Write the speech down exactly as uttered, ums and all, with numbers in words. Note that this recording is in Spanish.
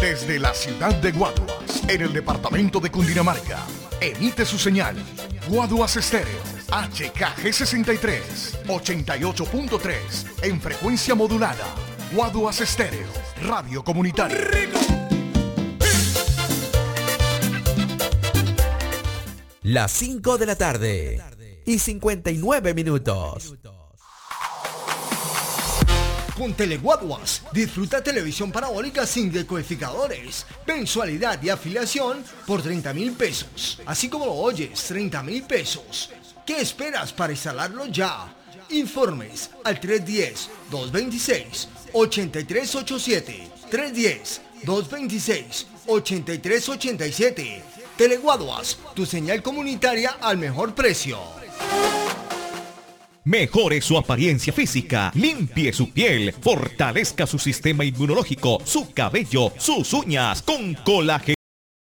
Desde la ciudad de Guaduas, en el departamento de Cundinamarca, emite su señal Guaduas Estéreo H K G sesenta y tres, ochenta y ocho punto tres en frecuencia modulada. Guaduas Estéreo, radio comunitaria. Las cinco de la tarde y cincuenta y nueve minutos. Con Teleguaduas, disfruta televisión parabólica sin decodificadores, mensualidad y afiliación por treinta mil pesos. Así como lo oyes, treinta mil pesos. ¿Qué esperas para instalarlo ya? Informes al tres uno cero, dos dos seis, ocho tres ocho siete, tres uno cero, dos dos seis, ocho tres ocho siete. Teleguaduas, tu señal comunitaria al mejor precio. Mejore su apariencia física, limpie su piel, fortalezca su sistema inmunológico, su cabello, sus uñas con colágeno.